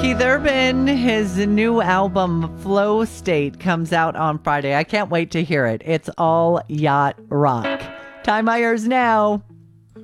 Keith Urban, his new album Flow State comes out on Friday. I can't wait to hear it. It's all yacht rock. Time Myers now.